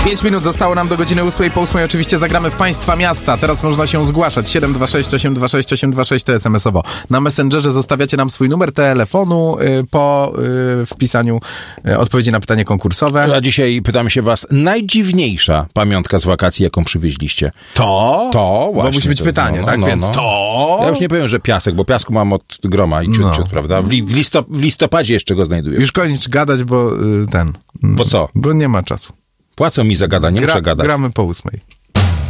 5 minut zostało nam do godziny 8. Po 8 oczywiście zagramy w Państwa Miasta. Teraz można się zgłaszać. 726 826 826 to SMS-owo. Na Messengerze zostawiacie nam swój numer telefonu po wpisaniu odpowiedzi na pytanie konkursowe. A dzisiaj pytam się was, najdziwniejsza pamiątka z wakacji, jaką przywieźliście? To właśnie. Bo musi być pytanie, tak? Więc to... Ja już nie powiem, że piasek, bo piasku mam od groma i ciut, prawda? W listopadzie jeszcze go znajduję. Już koniec gadać, bo Bo co? Bo nie ma czasu. Płacą mi za gadanie, muszę gadać. Gramy po 8.